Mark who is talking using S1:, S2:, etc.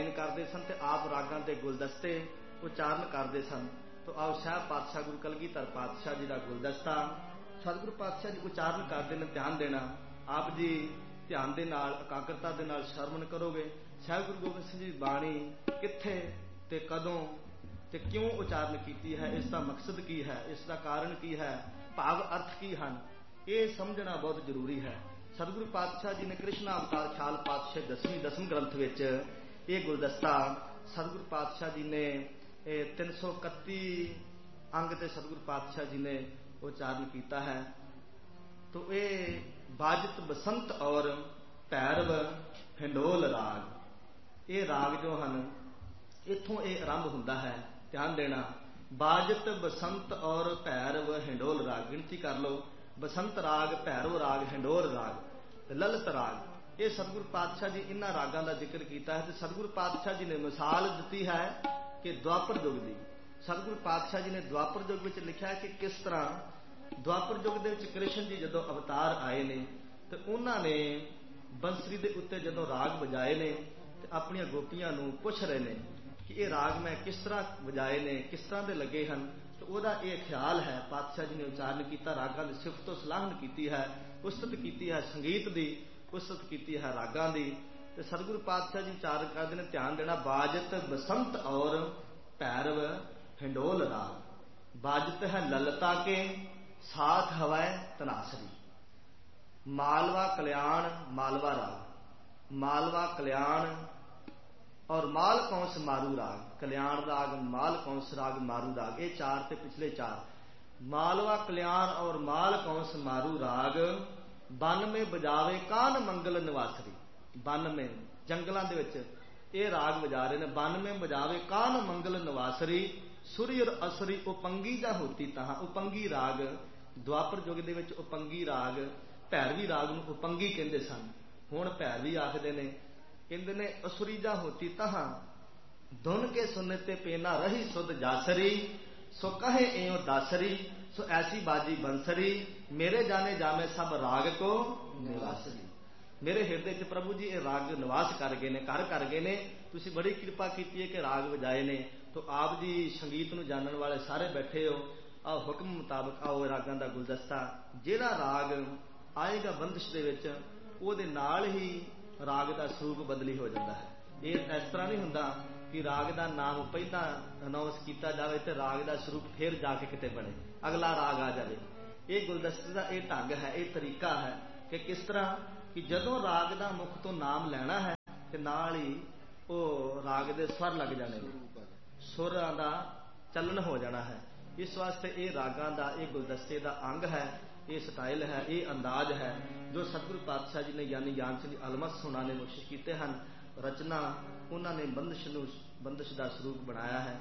S1: गायन करते सन ते आप रागां दे गुलदस्ते उचारण करते सन। तो आओ साहब पातशाह गुरु कलगीधर पातशाह जी का गुलदस्ता सतगुरु पातशाह जी उचारण करते हैं। ध्यान देना, आप जी ध्यान के नाल एकाग्रता के नाल श्रवण करोगे। साहब गुरु गोबिंद सिंह जी की बाणी कित्थे ते कदों ते क्यों उचारण की है, इसका मकसद की है, इसका कारण की है, भाव अर्थ की हैं, ये समझना बहुत जरूरी है। सतगुरु पातशाह जी ने कृष्णा अवतार ख्याल पातशाह दसम ग्रंथ विच ये गुलदस्ता सतगुरु पातशाह जी ने 331 अंग ते सतगुरु पातशाह जी ने उचारण किया है। तो ये बाजित बसंत और भैरव हिंडोल राग, ये राग जो हैं इत्थों ये आरंभ होंदा है। ध्यान देना, बाजित बसंत और भैरव हिंडोल राग, गिनती कर लो, बसंत राग, भैरव राग, हिंडोल राग, ललित राग। ये सतगुरु पातशाह जी इन्हां रागां दा जिक्र किया है। तो सतगुरु पातशाह जी ने मिसाल दी है कि द्वापर युग की, सतगुरु पातशाह जी ने द्वापर युग में लिखा है कि किस तरह द्वापर युग के कृष्ण जी जदों अवतार आए ने तो उन्होंने बंसरी के उत्ते जदों राग बजाए ने तो अपन गोपियां नूं पुछ रहे हैं कि ये राग मैं किस तरह बजाए ने, किस तरह के लगे हैं। तो वह ये ख्याल है पातशाह जी ने उचारण किया, रागां की सिफत तो सलाहन की है, उस्तत की है संगीत की, उस्तत की है रागां की। तो सतगुरु पातशाह जी उचारण करते हैं। ध्यान देना, बाजित बसंत और भैरव हिंडोल राग। बाजित है ललता के साथ हवाए तनासरी, मालवा कल्याण मालवा राग, मालवा कल्याण और माल कौंस मारू राग, कल्याण राग, माल कौंस राग, मारू राग, ये चार ते पिछले चार। मालवा कल्याण और माल कौंस मारू राग, बन में बजावे कान मंगल निवासरी, बन में जंगलों के विच ये राग बजा रहे हैं। बन में बजावे कान मंगल निवासरी, सुरी और असरी उपंगी जा होती तहां। उपंगी राग द्वापर युग दे विच उपंगी राग, भैरवी राग नूं उपंगी कहंदे सन, हुण भैरवी आखदे ने। कहंदे ने असुरी जा होती तहां, धुन के सुने ते पेना रही सुध जासरी, सो कहे एओ दासरी, सो ऐसी बाजी बंसरी, मेरे जाने जामे सब राग को निवासरी। मेरे हृदय च प्रभु जी ये राग निवास कर गए ने, घर कर गए ने। तुसी बड़ी कृपा की है कि राग बजाए ने। तो आप जी संगीत नूं जानन वाले सारे बैठे हो, आओ हुक्म मुताबक आओ रागां दा गुलदस्ता। जिहड़ा राग आएगा बंदिश दे विच उहदे नाल ही राग का स्वरूप बदली हो जाता है। ये इस तरह नहीं होंदा कि राग का नाम पहला अनाउंस किया जाए तो राग का स्वरूप फिर जाके किते बने अगला राग आ जाए। ये गुलदस्ते का यह ढंग है, ये तरीका है कि किस तरह कि जदों राग का मुख तो नाम लेना है तो नाल ही वो राग के स्वर लग जाने, सुरां का चलन हो जाना है। इस वास्ते ये रागां का ये गुलदस्ते का अंग है, ये स्टाइल है, ये अंदाज है जो सतगुरु पातशाह जी ने यानी ज्ञान सिंह अलमस सुनाने कोशिश किए हैं। रचना उन्होंने बंदिश का स्वरूप बनाया है।